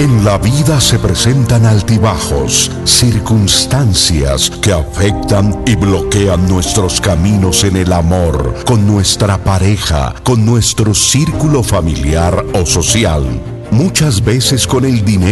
En la vida se presentan altibajos, circunstancias que afectan y bloquean nuestros caminos en el amor, con nuestra pareja, con nuestro círculo familiar o social. Muchas veces con el dinero